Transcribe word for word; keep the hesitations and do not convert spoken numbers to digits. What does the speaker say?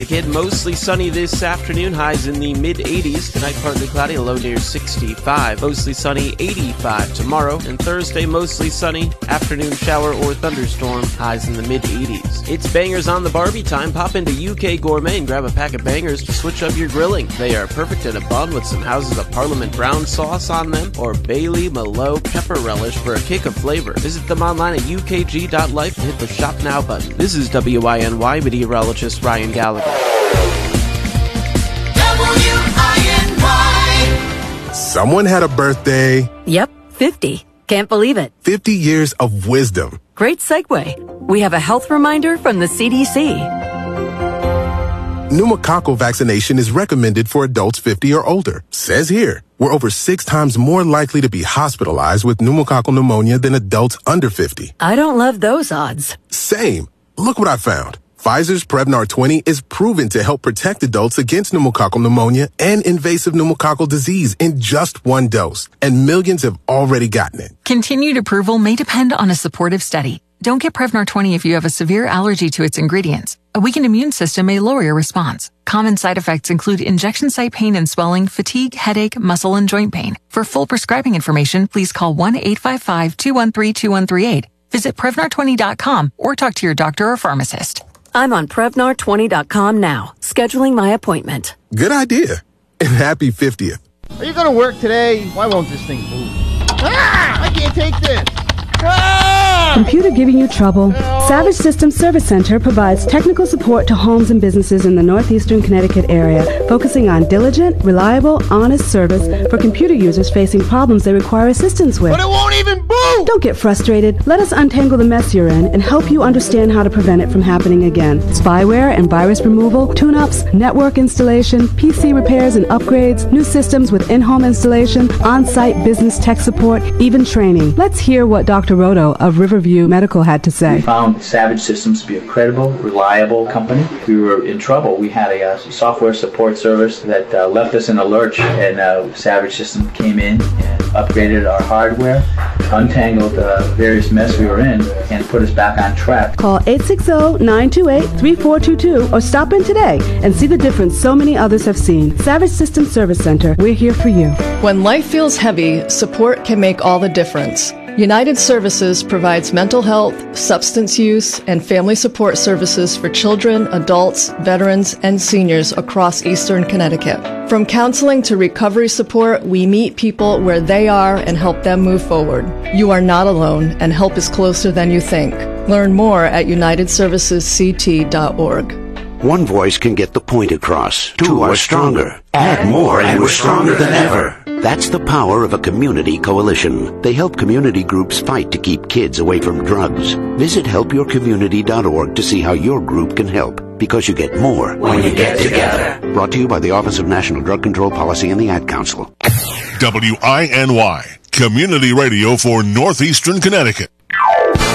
Again, mostly sunny this afternoon, highs in the mid eighties. Tonight, partly cloudy, a low near sixty-five. Mostly sunny, eighty-five tomorrow. And Thursday, mostly sunny, afternoon shower or thunderstorm, highs in the mid eighties. It's Bangers on the Barbie time. Pop into U K Gourmet and grab a pack of bangers to switch up your grilling. They are perfect in a bun with some Houses of Parliament brown sauce on them, or Bailey Malo pepper relish for a kick of flavor. Visit them online at U K G dot life and hit the Shop Now button. This is W I N Y meteorologist Ryan Gallagher. Someone had a birthday. Yep, fifty. Can't believe it. fifty years of wisdom. Great segue. We have a health reminder from the C D C. Pneumococcal vaccination is recommended for adults fifty or older. Says here, we're over six times more likely to be hospitalized with pneumococcal pneumonia than adults under fifty. I don't love those odds. Same. Look what I found. Pfizer's Prevnar twenty is proven to help protect adults against pneumococcal pneumonia and invasive pneumococcal disease in just one dose, and millions have already gotten it. Continued approval may depend on a supportive study. Don't get Prevnar twenty if you have a severe allergy to its ingredients. A weakened immune system may lower your response. Common side effects include injection site pain and swelling, fatigue, headache, muscle, and joint pain. For full prescribing information, please call one eight five five, two one three, two one three eight. Visit Prevnar twenty dot com or talk to your doctor or pharmacist. I'm on Prevnar twenty dot com now, scheduling my appointment. Good idea. And happy fiftieth. Are you going to work today? Why won't this thing move? Ah! I can't take this. Ah! Computer giving you trouble? No. Savage Systems Service Center provides technical support to homes and businesses in the northeastern Connecticut area, focusing on diligent, reliable, honest service for computer users facing problems they require assistance with. But it won't even boot! Don't get frustrated. Let us untangle the mess you're in and help you understand how to prevent it from happening again. Spyware and virus removal, tune-ups, network installation, P C repairs and upgrades, new systems with in-home installation, on-site business tech support, even training. Let's hear what Doctor Roto of Riverview Medical had to say. We found Savage Systems to be a credible, reliable company. We were in trouble. We had a uh, software support service that uh, left us in a lurch, and uh, Savage Systems came in and upgraded our hardware, untangled the uh, various mess we were in, and put us back on track. Call eight six zero, nine two eight, three four two two or stop in today and see the difference so many others have seen. Savage Systems Service Center, we're here for you. When life feels heavy, support can make all the difference. United Services provides mental health, substance use, and family support services for children, adults, veterans, and seniors across Eastern Connecticut. From counseling to recovery support, we meet people where they are and help them move forward. You are not alone, and help is closer than you think. Learn more at united services c t dot org. One voice can get the point across. Two are stronger. Add more and we're stronger than ever. That's the power of a community coalition. They help community groups fight to keep kids away from drugs. Visit help your community dot org to see how your group can help, because you get more when you get together. Brought to you by the Office of National Drug Control Policy and the Ad Council. W I N Y, Community Radio for Northeastern Connecticut.